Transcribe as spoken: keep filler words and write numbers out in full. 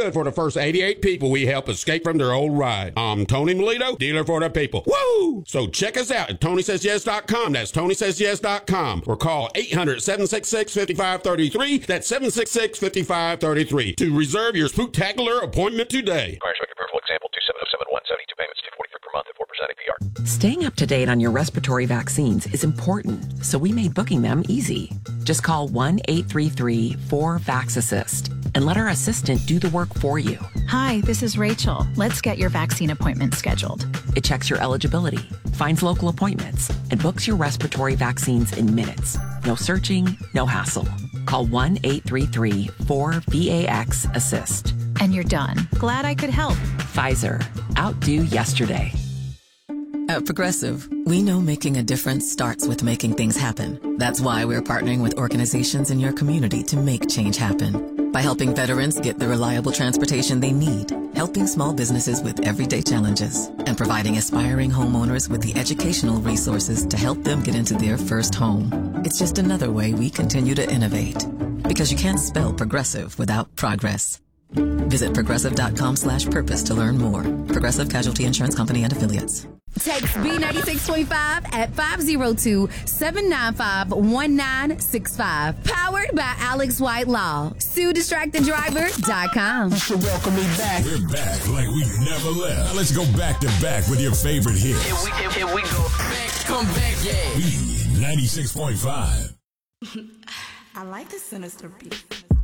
good for the first eighty-eight people we help escape from their old ride. I'm Tony Melito, dealer for the people. Woo! So check us out at Tony Says Yes dot com. That's Tony Says Yes dot com. Or call eight hundred, seven six six, five five three three. That's seven six six, five five three three to reserve your spooktacular appointment today. Example two seven zero seven one, seventy-two payments, two forty-three per month at four percent A P R. Staying up to date on your respiratory vaccines is important, so we made booking them easy. Just call one eight three three, four, VAX assist and let our assistant do the work for you. Hi, this is Rachel. Let's get your vaccine appointment scheduled. It checks your eligibility, finds local appointments, and books your respiratory vaccines in minutes. No searching, no hassle. Call one eight three three, four, VAX assist. And you're done. Glad I could help. Pfizer. Outdo yesterday. At Progressive, we know making a difference starts with making things happen. That's why we're partnering with organizations in your community to make change happen. By helping veterans get the reliable transportation they need, helping small businesses with everyday challenges, and providing aspiring homeowners with the educational resources to help them get into their first home. It's just another way we continue to innovate. Because you can't spell progressive without progress. Visit progressive.com slash purpose to learn more. Progressive Casualty Insurance Company and Affiliates. Text B ninety-six point five at five oh two, seven nine five, one nine six five. Powered by Alex White Law. Sue Distracted Driver dot com. You should welcome me back. We're back like we never left. Now let's go back to back with your favorite hits. Here we, here, here we go. Back, come back, yeah. B ninety-six point five. I like the sinister beat.